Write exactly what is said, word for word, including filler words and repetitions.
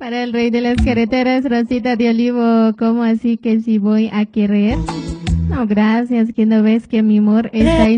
Para el rey de las carreteras, Rosita de Olivo, ¿cómo así que si voy a querer? No, gracias, que no ves que mi amor está